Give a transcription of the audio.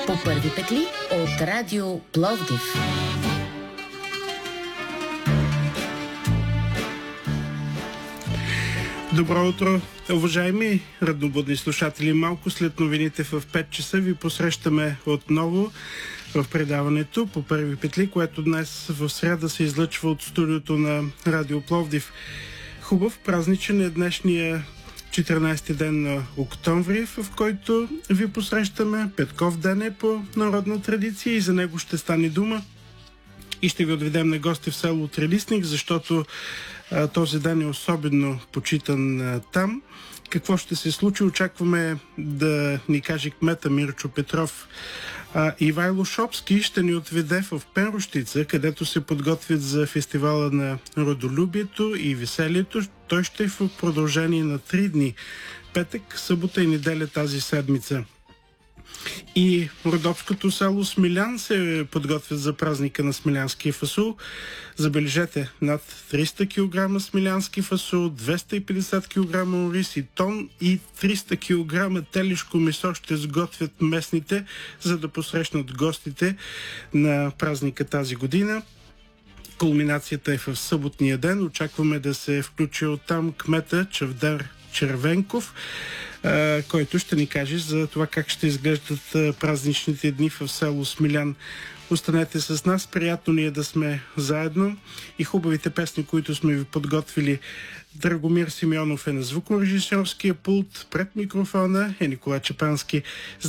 По първи петли от Радио Пловдив. Добро утро, уважаеми раднобудни слушатели. Малко след новините в 5 часа ви посрещаме отново в предаването по първи петли, което днес в сряда се излъчва от студиото на Радио Пловдив. Хубав празничен е днешния 14-ти ден на октомври, в който ви посрещаме. Петков ден е по народна традиция и за него ще стане дума. И ще ви отведем на гости в село Трилистник, защото този ден е особено почитан там. Какво ще се случи? Очакваме да ни каже кмета Мирчо Петров. Ивайло Шопски ще ни отведе в Пенрощица, където се подготвят за фестивала на родолюбието и веселието. Той ще е в продължение на 3 дни. Петък, събота и неделя тази седмица. И родопското село Смилян се подготвят за празника на смилянския фасул. Забележете, над 300 кг смилянски фасул, 250 кг ориз и тон и 300 кг телешко месо ще сготвят местните, за да посрещнат гостите на празника тази година. Кулминацията е в съботния ден. Очакваме да се включи оттам кмета Чавдар Червенков, който ще ни каже за това как ще изглеждат празничните дни в село Смилян. Останете с нас, приятно ни е да сме заедно и хубавите песни, които сме ви подготвили. Драгомир Симеонов е на звукорежисьорския пулт, пред микрофона е Николай Чепански.